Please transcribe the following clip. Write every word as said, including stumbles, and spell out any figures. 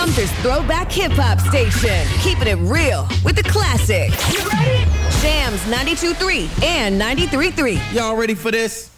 Sumter's throwback hip-hop station. Keeping it real with the classics. You ready? Jams ninety-two point three and ninety-three point three. Y'all ready for this?